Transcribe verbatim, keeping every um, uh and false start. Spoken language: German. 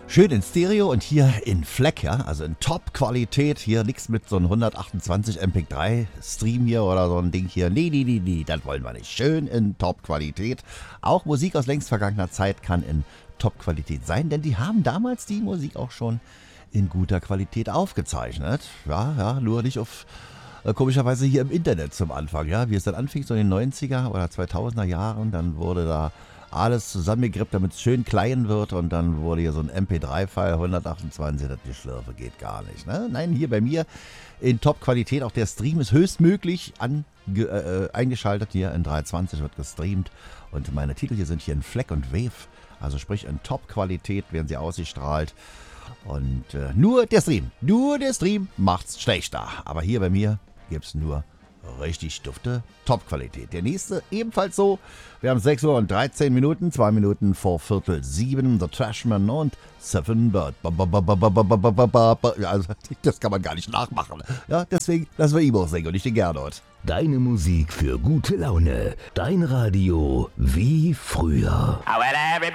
Schön in Stereo und hier in Fleck, ja, also in Top-Qualität. Hier nichts mit so einem hundertachtundzwanzig M P drei Stream hier oder so ein Ding hier. Nee, nee, nee, nee, das wollen wir nicht. Schön in Top-Qualität. Auch Musik aus längst vergangener Zeit kann in Top-Qualität sein, denn die haben damals die Musik auch schon in guter Qualität aufgezeichnet. Ja, ja, nur nicht auf, äh, komischerweise hier im Internet zum Anfang, ja. Wie es dann anfing, so in den neunziger oder zweitausender Jahren, dann wurde da alles zusammengegrippt, damit es schön klein wird und dann wurde hier so ein M P drei File hundertachtundzwanzig, das Geschlürfe geht gar nicht. Ne? Nein, hier bei mir in Top-Qualität, auch der Stream ist höchstmöglich ange, äh, eingeschaltet, hier in dreihundertzwanzig wird gestreamt und meine Titel hier sind hier in Fleck und Wave, also sprich in Top-Qualität werden sie ausgestrahlt und äh, nur der Stream, nur der Stream macht's schlechter, aber hier bei mir gibt's nur richtig dufte Top-Qualität. Der nächste ebenfalls so. Wir haben sechs Uhr und dreizehn Minuten, zwei Minuten vor Viertel sieben. The Trashman und Seven Bird. Also, das kann man gar nicht nachmachen. Ja, deswegen lassen wir Ibo singen und ich den Gernot. Deine Musik für gute Laune. Dein Radio wie früher. Oh, well, everybody